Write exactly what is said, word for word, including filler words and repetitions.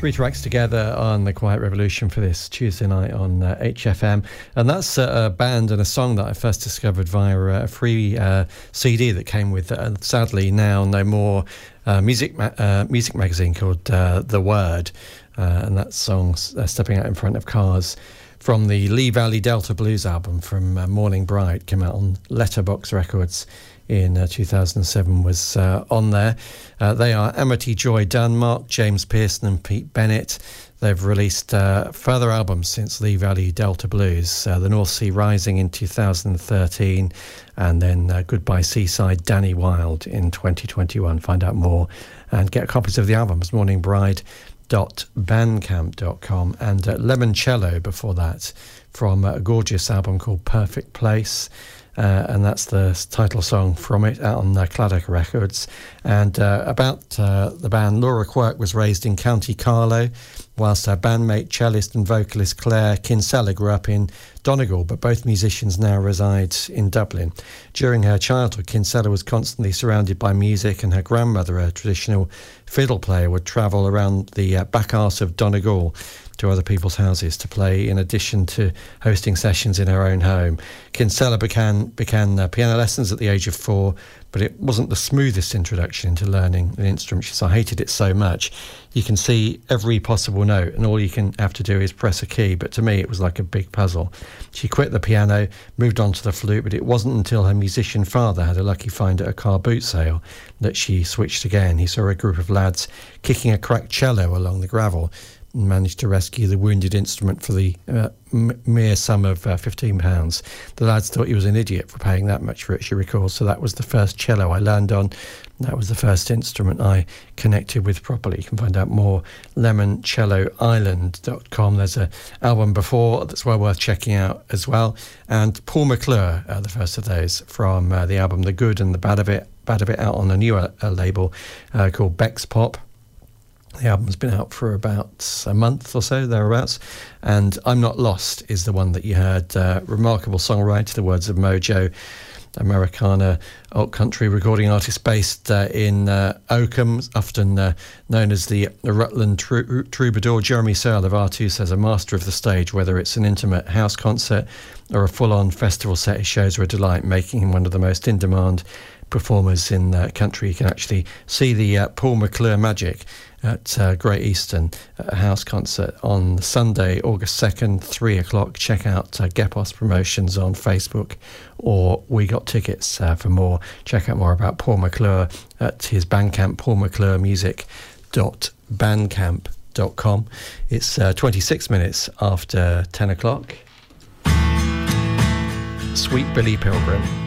three tracks together on The Quiet Revolution for this Tuesday night on uh, H F M. And that's uh, a band and a song that I first discovered via a free uh, C D that came with, uh, sadly, now no more, uh, music ma- uh, music magazine called uh, The Word. Uh, and that song, uh, Stepping Out in Front of Cars, from the Lee Valley Delta Blues album from uh, Morning Bride, came out on Letterbox Records in uh, two thousand seven, was uh, on there. Uh, they are Amity Joy Dunn, Mark James Pearson and Pete Bennett. They've released uh, further albums since Lee Valley Delta Blues, uh, The North Sea Rising in two thousand thirteen, and then uh, Goodbye Seaside, Danny Wild in twenty twenty-one. Find out more and get copies of the albums, morning bride dot bandcamp dot com, and uh, Lemoncello before that, from a gorgeous album called Perfect Place. Uh, and that's the title song from it, out on uh, Claddock Records. And uh, about uh, the band, Laura Quirk was raised in County Carlow, whilst her bandmate, cellist and vocalist Claire Kinsella grew up in Donegal, but both musicians now reside in Dublin. During her childhood, Kinsella was constantly surrounded by music, and her grandmother, a traditional fiddle player, would travel around the uh, back arse of Donegal to other people's houses to play, in addition to hosting sessions in her own home. Kinsella began, began uh, piano lessons at the age of four, but it wasn't the smoothest introduction into learning an instrument. She said, I hated it so much. You can see every possible note, and all you can have to do is press a key, but to me it was like a big puzzle. She quit the piano, moved on to the flute, but it wasn't until her musician father had a lucky find at a car boot sale that she switched again. He saw a group of lads kicking a cracked cello along the gravel, managed to rescue the wounded instrument for the uh, m- mere sum of uh, fifteen pounds. The lads thought he was an idiot for paying that much for it, she recalls. So that was the first cello I learned on. That was the first instrument I connected with properly. You can find out more, lemon cello island dot com. There's an album before that's well worth checking out as well. And Paul McClure, uh, the first of those, from uh, the album The Good and the Bad of It, Bad of It, out on a newer uh, label uh, called Beck's Pop. The album's been out for about a month or so, thereabouts. And I'm Not Lost is the one that you heard. Uh, remarkable songwriter, the words of Mojo, Americana alt country recording artist based uh, in uh, Oakham, often uh, known as the, the Rutland tru- troubadour. Jeremy Searle of R two says, a master of the stage, whether it's an intimate house concert or a full-on festival set, his shows are a delight, making him one of the most in-demand performers in the country. You can actually see the uh, Paul McClure magic at uh, Great Eastern uh, House Concert on Sunday, August second, three o'clock. Check out uh, Gepos Promotions on Facebook, or We Got Tickets uh, for more. Check out more about Paul McClure at his Bandcamp, paul mcclure music dot bandcamp dot com. It's uh, twenty-six minutes after ten o'clock. Sweet Billy Pilgrim.